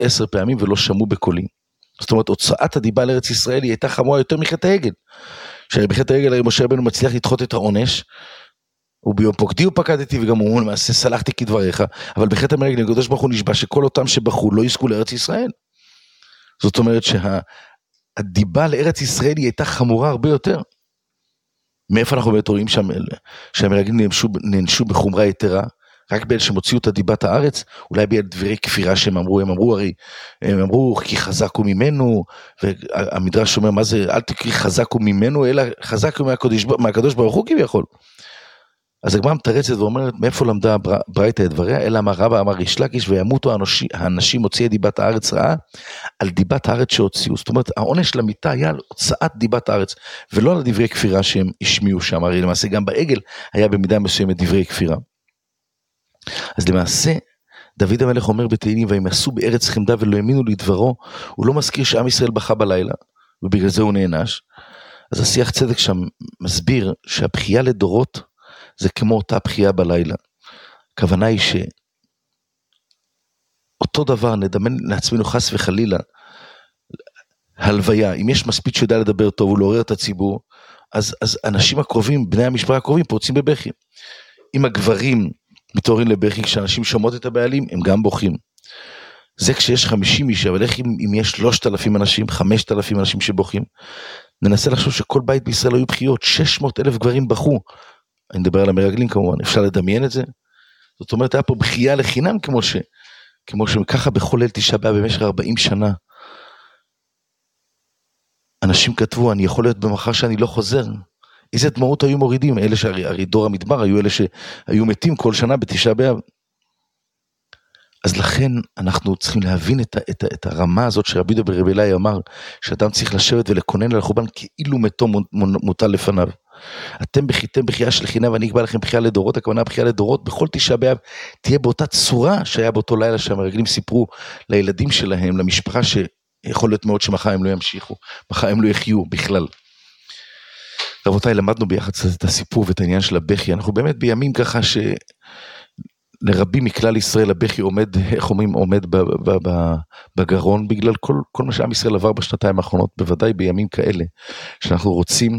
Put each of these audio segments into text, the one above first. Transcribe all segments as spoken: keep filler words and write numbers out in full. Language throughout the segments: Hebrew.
עשר פעמים ולא שמעו בקולי. זאת אומרת, הוצאת הדיבה לארץ ישראל היא הייתה חמורה יותר מחטא העגל. שבחטא העגל משה רבנו מצליח לדחות את העונש, וביום פוקדי הוא פקדתי, וגם הוא למעשה סלחתי כדבריך, אבל בחטא המרגלים הקדוש ברוך הוא נשבע שכל אותם שבחרו לא יזכו לארץ ישראל. זאת אומרת שהדיבה לארץ ישראל היא הייתה חמורה הרבה יותר. מאיפה אנחנו באמת רואים שם, שהמרגלים נענשו, נענשו בחומרה יתרה, רק באלה שמוציאו את דיבת הארץ, אולי באלה דברי כפירה שהם אמרו, הם אמרו הרי, הם אמרו כי חזק הוא ממנו, והמדרש אומר מה זה, אל תקריא חזק הוא ממנו, אלא חזק הוא מהקדוש, מהקדוש ברוך הוא כביכול. אז הגמרא מתרצת ואומרת, מאיפה למדה ברייתא את דבריה, אלא אמר רבא אמר ריש לקיש, וימותו האנשים מוציאי דיבת הארץ רעה, על דיבת הארץ שהוציאו. זאת אומרת, העונש למיתה היה על הוצאת דיבת הארץ, ולא על דברי כפירה שהם השמיעו שם, הרי למעשה גם בעגל היה במידה מסוימת דברי כפירה. אז למעשה, דוד המלך אומר בתהילים, והם עשו בארץ חמדה ולא האמינו לדברו, הוא לא מזכיר שעם ישראל בכה בלילה, ובגלל זה הוא נענש. אז השיח צדק שם מסביר שהבכייה לדורות, זה כמו אותה בחייה בלילה. הכוונה היא שאותו דבר נדמיין לעצמנו חס וחלילה, הלוויה, אם יש מספיק שיודע לדבר טוב ולעורר את הציבור, אז, אז אנשים הקרובים, בני המשפחה הקרובים, פורצים בבכי. אם הגברים מתעוררים לבכי, כשאנשים שומעות את הבעלים, הם גם בוכים. זה כשיש חמישים איש, אבל איך אם, אם יש שלושת אלפים אנשים, חמשת אלפים אנשים שבוכים? ננסה לחשוב שכל בית בישראל היו בחיות, שש מאות אלף גברים בכו, אני מדבר על המרגלים כמובן, אפשר לדמיין את זה? זאת אומרת, היה פה בחייה לחינם כמו ש... כמו שככה בכל ליל תשעה באב במשך ארבעים שנה. אנשים כתבו, אני יכול להיות במחר שאני לא חוזר. איזה דמעות היו מורידים? אלה שהרי דור המדבר היו אלה שהיו מתים כל שנה בתשעה באב. אז לכן אנחנו צריכים להבין את, את, את הרמה הזאת שרבי דוד ברבי אלעאי אמר, שאדם צריך לשבת ולקונן על החורבן כאילו מתו מוטל לפניו. אתם בכיתם בחייה של חינה ואני אקבע לכם בחייה לדורות, הכוונה בחייה לדורות, בכל תשעה באב תהיה באותה צורה שהיה באותו לילה שהמרגלים סיפרו לילדים שלהם, למשפחה שיכול להיות מאוד שמחר הם לא ימשיכו, מחר הם לא יחיו בכלל. רבותיי, למדנו ביחד את הסיפור ואת העניין של הבכי, אנחנו באמת בימים ככה שלרבים מכלל ישראל הבכי עומד, איך אומרים, עומד בגרון, בגלל כל, כל מה שעם ישראל עבר בשנתיים האחרונות, בוודאי בימים כאלה, שאנחנו רוצים,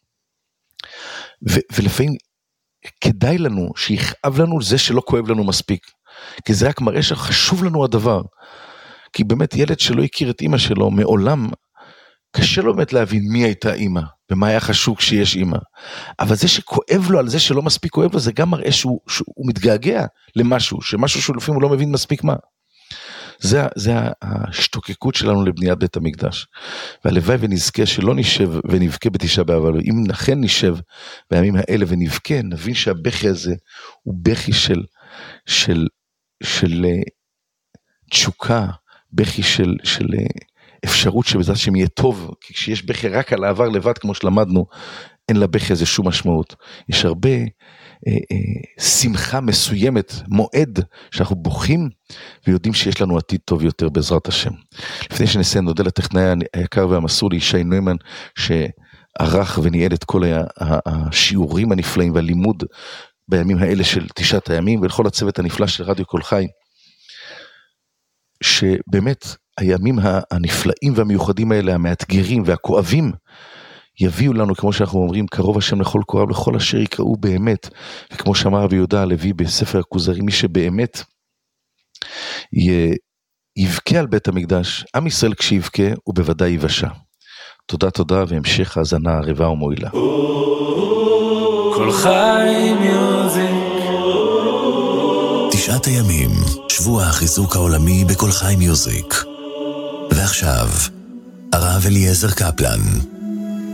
ו- ולפעמים כדאי לנו, שיכאב לנו זה שלא כואב לנו מספיק, כי זה רק מראה שחשוב לנו הדבר, כי באמת ילד שלא הכיר את אמא שלו מעולם, קשה לו באמת להבין מי הייתה אמא, ומה היה חשוב כשיש אמא, אבל זה שכואב לו על זה שלא מספיק כואב לו, זה גם מראה שהוא, שהוא מתגעגע למשהו, שמשהו שהוא לפעמים הוא לא מבין מספיק מה. זה, זה השתוקקות שלנו לבניית בית המקדש, והלוואי ונזכה שלא נשב ונבכה בתשעה באב, אבל אם נכן נשב בימים האלה ונבכה, נבין שהבכי הזה הוא בכי של, של, של תשוקה, בכי של, של אפשרות שבעזרת שם יהיה טוב, כי כשיש בכי רק על העבר לבד, כמו שלמדנו, אין לבכי הזה שום משמעות. יש הרבה אה, אה, שמחה מסוימת, מועד, שאנחנו בוכים, ויודעים שיש לנו עתיד טוב יותר בעזרת השם. לפני שנסיים, נודה לטכנאי היקר והמסור לי, ישי נוימן, שערך וניהל את כל השיעורים הנפלאים, והלימוד בימים האלה של תשעת הימים, ולכל הצוות הנפלא של רדיו כל חי, שבאמת הימים הנפלאים והמיוחדים האלה, המאתגרים והכואבים, יביאו לנו, כמו שאנחנו אומרים, קרוב השם לכל קורב, לכל אשר יקראו באמת, וכמו שאמר רבי יהודה הלוי בספר הכוזרי, מי שבאמת יבכה על בית המקדש, עם ישראל כשיבכה, הוא בוודאי יבשע. תודה תודה, והמשך האזנה ערבה ומועילה. כל חי מיוזיק. תשעת הימים, שבוע החיזוק העולמי בכל חי מיוזיק. ועכשיו, הרב אליעזר קפלן.